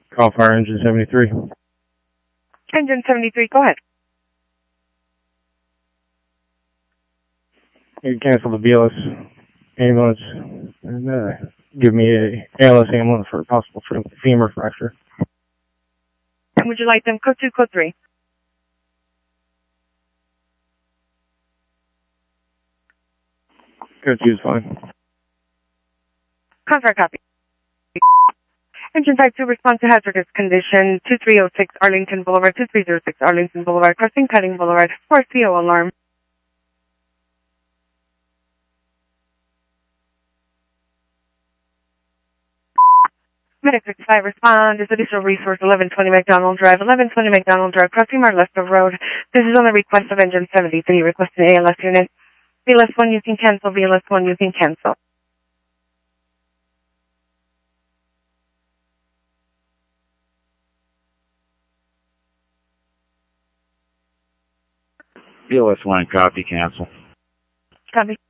Call fire engine 73. Engine 73, go ahead. You can cancel the BLS ambulance and give me a ALS ambulance for a possible femur fracture. And would you like them code 2, code 3? Code 2 is fine. Contract copy. Engine type 2, respond to hazardous condition 2306 Arlington Boulevard, 2306 Arlington Boulevard, crossing Cutting Boulevard, 4 CO alarm. Medic 65, respond. Is additional resource 1120 McDonald Drive, 1120 McDonald Drive, crossing Marlester Road. This is on the request of Engine 73, requesting ALS unit. BLS 1, you can cancel. BLS 1, you can cancel. BLS 1, copy, cancel. Copy.